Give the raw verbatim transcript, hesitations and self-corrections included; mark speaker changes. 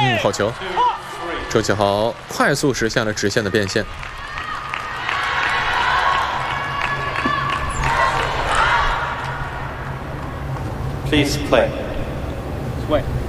Speaker 1: 嗯，好球！周启豪快速实现了直线的变现。
Speaker 2: Please play.
Speaker 3: Swing.